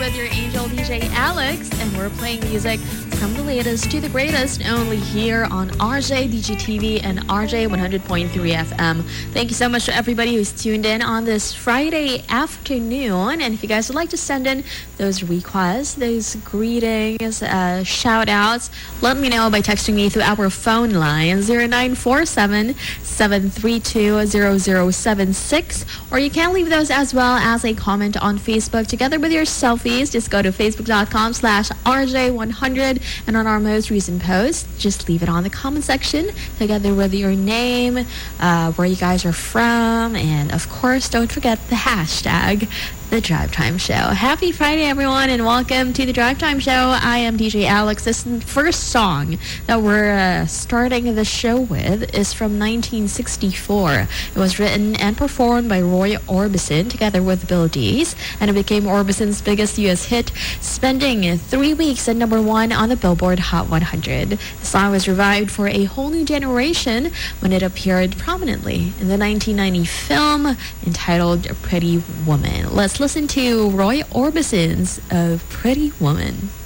with your angel DJ Alex, and we're playing music from the latest to the greatest only here on RJ DGTV and RJ 100.3 FM. Thank you so much to everybody who's tuned in on this Friday afternoon. And if you guys would like to send in those requests, those greetings, shout outs, let me know by texting me through our phone line 0947-732-0076, or you can leave those as well as a comment on Facebook together with your selfies. Just go to facebook.com/RJ100, and on our most recent post, just leave it on the comment section together with your name, where you guys are from, and of course, don't forget the hashtag The Drive Time Show. Happy Friday, everyone, and welcome to The Drive Time Show. I am DJ Alex. This first song that we're starting the show with is from 1964. It was written and performed by Roy Orbison together with Bill Dees, and it became Orbison's biggest U.S. hit, spending 3 weeks at #1 on the Billboard Hot 100. The song was revived for a whole new generation when it appeared prominently in the 1990 film entitled Pretty Woman. Let's listen to Roy Orbison's Pretty Woman.